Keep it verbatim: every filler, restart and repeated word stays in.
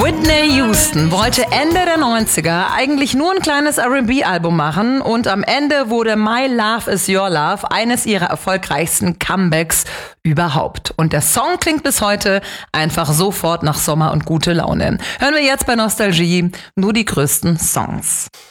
Whitney Houston wollte Ende der neunziger eigentlich nur ein kleines R and B-Album machen und am Ende wurde My Love Is Your Love eines ihrer erfolgreichsten Comebacks überhaupt. Und der Song klingt bis heute einfach sofort nach Sommer und gute Laune. Hören wir jetzt bei Nostalgie nur die größten Songs.